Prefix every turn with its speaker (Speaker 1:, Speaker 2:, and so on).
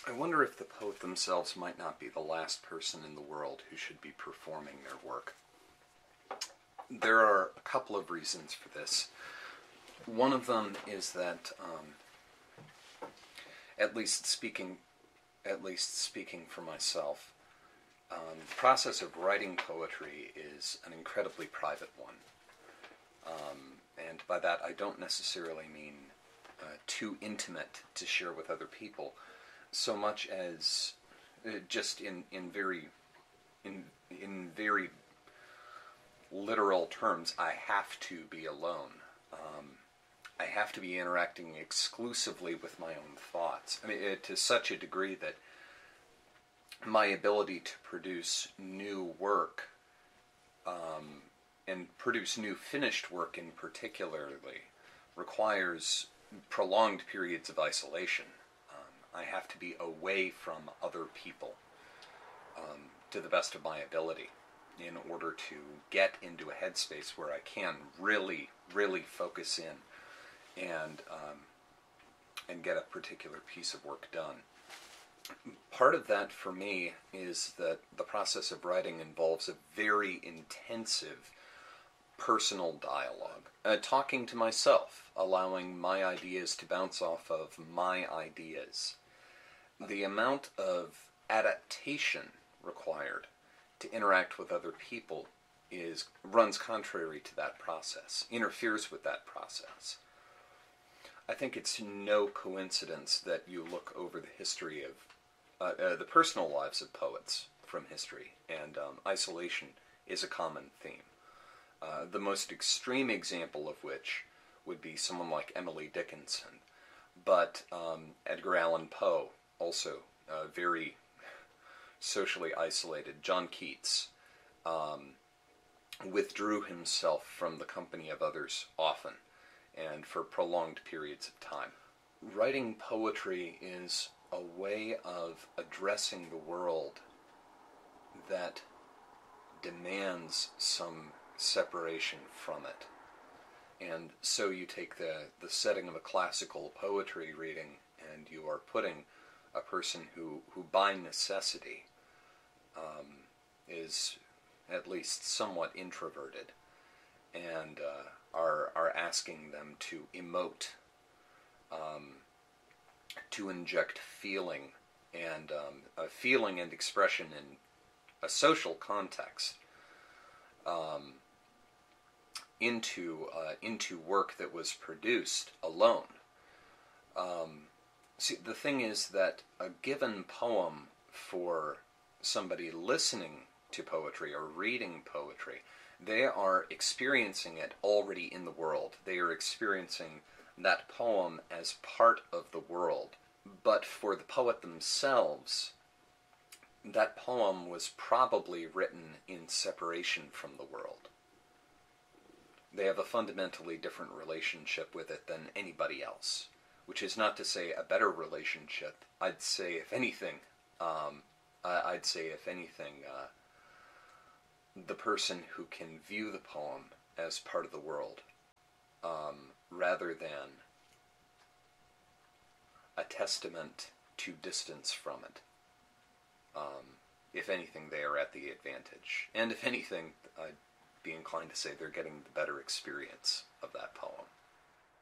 Speaker 1: I wonder if the poet themselves might not be the last person in the world who should be performing their work. There are a couple of reasons for this. One of them is that, at least speaking for myself, the process of writing poetry is an incredibly private one. And by that I don't necessarily mean too intimate to share with other people, so much as just in very literal terms, I have to be alone. I have to be interacting exclusively with my own thoughts. I mean, to such a degree that my ability to produce new work, and produce new finished work in particularly, requires prolonged periods of isolation. I have to be away from other people to the best of my ability in order to get into a headspace where I can really, really focus in and get a particular piece of work done. Part of that for me is that the process of writing involves a very intensive personal dialogue. Talking to myself, allowing my ideas to bounce off of my ideas. The amount of adaptation required to interact with other people runs contrary to that process, interferes with that process. I think it's no coincidence that you look over the history of the personal lives of poets from history, and isolation is a common theme. The most extreme example of which would be someone like Emily Dickinson, but Edgar Allan Poe, also very socially isolated. John Keats withdrew himself from the company of others often, and for prolonged periods of time. Writing poetry is a way of addressing the world that demands some separation from it. And so you take the setting of a classical poetry reading, and you are putting a person who by necessity is at least somewhat introverted, and are asking them to emote, to inject feeling and expression in a social context into work that was produced alone. See, the thing is that a given poem, for somebody listening to poetry or reading poetry, they are experiencing it already in the world. They are experiencing that poem as part of the world. But for the poet themselves, that poem was probably written in separation from the world. They have a fundamentally different relationship with it than anybody else, which is not to say a better relationship. I'd say, if anything, the person who can view the poem as part of the world, rather than a testament to distance from it. If anything, they are at the advantage. And if anything, I'd be inclined to say they're getting the better experience of that poem.